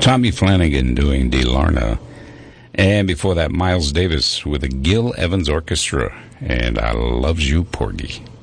Tommy Flanagan doing DeLarna. And before that, Miles Davis with the Gil Evans Orchestra and I Loves You, Porgy.